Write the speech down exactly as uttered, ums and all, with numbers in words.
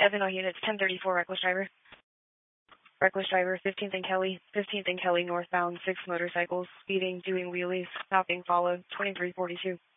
Evan, all units, ten thirty-four, reckless driver. Reckless driver, fifteenth and Kelly, fifteenth and Kelly northbound, six motorcycles, speeding, doing wheelies, stopping, followed, twenty-three forty-two.